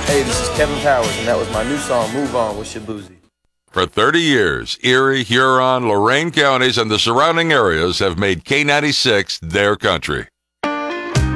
Hey, this is Kevin Powers, and that was my new song, Move On with Shabuzi. For 30 years, Erie, Huron, Lorain counties, and the surrounding areas have made K96 their country.